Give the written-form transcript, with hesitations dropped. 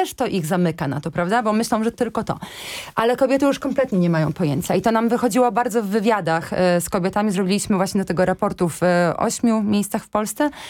też to ich zamyka na to, prawda? Bo myślą, że tylko to. Ale kobiety już kompletnie nie mają pojęcia. I to nam wychodziło bardzo w wywiadach z kobietami. Zrobiliśmy właśnie do tego raportu w 8 miejscach w Polsce.